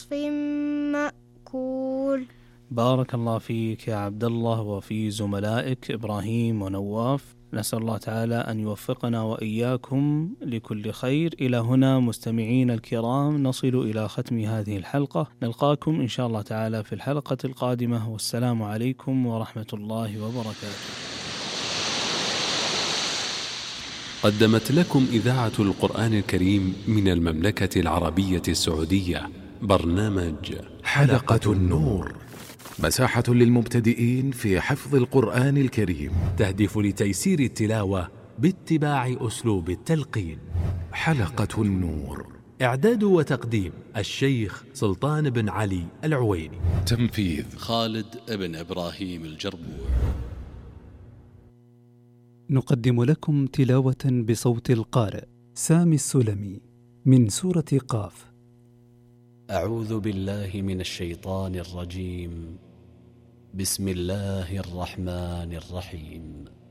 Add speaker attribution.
Speaker 1: عصف مأكول.
Speaker 2: بارك الله فيك يا عبد الله وفي زملائك إبراهيم ونواف. نسأل الله تعالى أن يوفقنا وإياكم لكل خير. إلى هنا مستمعين الكرام نصل إلى ختم هذه الحلقة، نلقاكم إن شاء الله تعالى في الحلقة القادمة، والسلام عليكم ورحمة الله وبركاته.
Speaker 3: قدمت لكم إذاعة القرآن الكريم من المملكة العربية السعودية برنامج
Speaker 4: حلقة النور، مساحة للمبتدئين في حفظ القرآن الكريم،
Speaker 3: تهدف لتيسير التلاوة باتباع أسلوب التلقين.
Speaker 4: حلقة النور،
Speaker 3: إعداد وتقديم الشيخ سلطان بن علي العويني،
Speaker 4: تنفيذ
Speaker 5: خالد بن إبراهيم الجربوع.
Speaker 6: نقدم لكم تلاوة بصوت القارئ سامي السلمي من سورة قاف.
Speaker 5: أعوذ بالله من الشيطان الرجيم. بسم الله الرحمن الرحيم.